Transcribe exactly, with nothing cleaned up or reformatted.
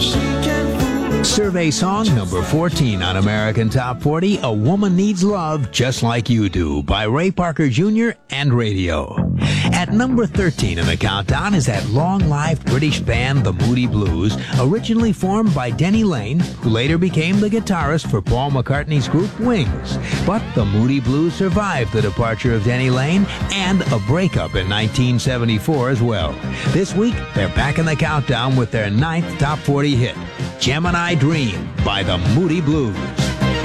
Survey song number fourteen on American Top forty, A Woman Needs Love Just Like You Do by Ray Parker Junior and Radio. At number thirteen in the countdown is that long-lived British band, the Moody Blues, originally formed by Denny Laine, who later became the guitarist for Paul McCartney's group Wings. But the Moody Blues survived the departure of Denny Laine and a breakup in nineteen seventy-four as well. This week, they're back in the countdown with their ninth Top forty hit, Gemini Dream by the Moody Blues.